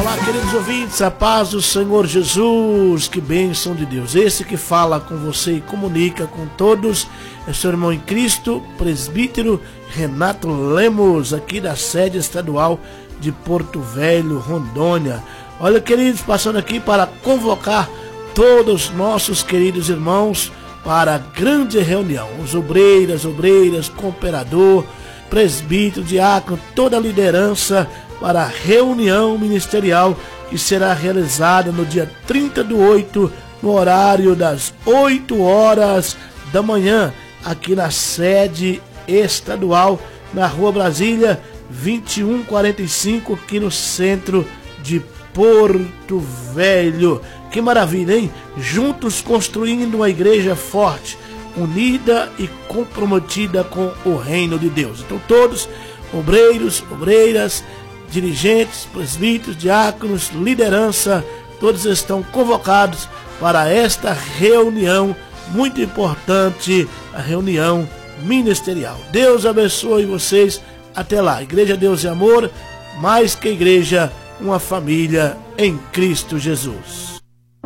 Olá, queridos ouvintes, a paz do Senhor Jesus, que bênção de Deus. Esse que fala com você e comunica com todos é seu irmão em Cristo, presbítero Renato Lemos, aqui da sede estadual de Porto Velho, Rondônia. Olha, queridos, passando aqui para convocar todos os nossos queridos irmãos para a grande reunião. Os obreiras, cooperador, presbítero, diácono, toda a liderança para a reunião ministerial que será realizada no dia 30/8, no horário das 8 horas da manhã, aqui na sede estadual, na Rua Brasília, 2145, aqui no centro de Porto Velho. Que maravilha, hein? Juntos construindo uma igreja forte, unida e comprometida com o reino de Deus. Então todos, obreiros, obreiras, dirigentes, presbíteros, diáconos, liderança, todos estão convocados para esta reunião muito importante, a reunião ministerial. Deus abençoe vocês. Até lá. Igreja Deus e Amor, mais que igreja, uma família em Cristo Jesus.